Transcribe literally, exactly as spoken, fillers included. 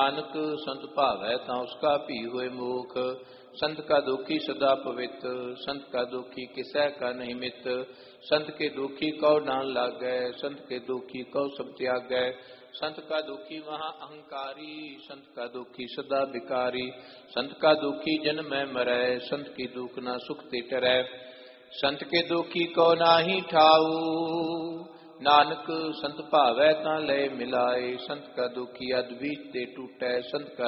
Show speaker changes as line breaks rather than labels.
नानक संत भावै ता उसका भी हुए मोख। संत का दुखी सदा पवित्र, संत का दुखी किसै का नहीं मित। संत के दुखी कौ नान लागै, संत के दुखी कौ सब त्यागै। संत का दुखी महा अहंकारी, संत का दुखी सदा विकारी। संत का दुखी जन्म में मरै, संत की दुख ना सुख ते टरै। संत के दुखी को नाही ठाऊ, नानक संत भावै तां लय मिलाए। संत का दुखी अद्भीत ते टूटै, संत का